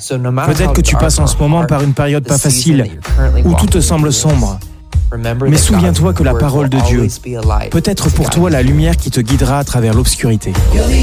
Peut-être que tu passes en ce moment par une période pas facile, où tout te semble sombre. Mais souviens-toi que la parole de Dieu peut être pour toi la lumière qui te guidera à travers l'obscurité.